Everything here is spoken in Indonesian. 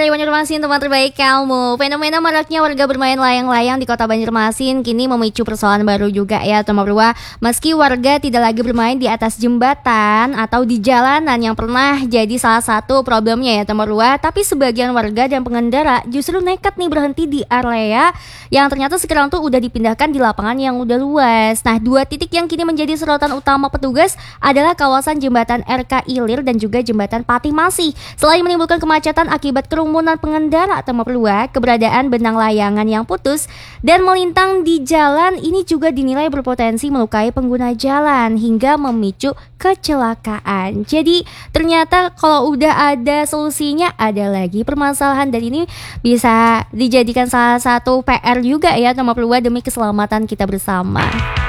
dari Banjarmasin, tempat terbaik kamu. Fenomena maraknya warga bermain layang-layang di kota Banjarmasin kini memicu persoalan baru juga ya teman berdua. Meski warga tidak lagi bermain di atas jembatan atau di jalanan yang pernah jadi salah satu problemnya ya teman berdua, tapi sebagian warga dan pengendara justru nekat nih berhenti di area yang ternyata sekarang tuh udah dipindahkan di lapangan yang udah luas. Nah, dua titik yang kini menjadi sorotan utama petugas adalah kawasan jembatan RK Ilir dan juga jembatan Patih Masih. Selain menimbulkan kemacetan akibat kerumunan pengendara atau berdua, keberadaan benang layangan yang putus dan melintang di jalan ini juga dinilai berpotensi melukai pengguna jalan hingga memicu kecelakaan. Jadi ternyata kalau udah ada solusinya, ada lagi permasalahan, dan ini bisa dijadikan salah satu PR juga ya teman berdua demi keselamatan kita bersama.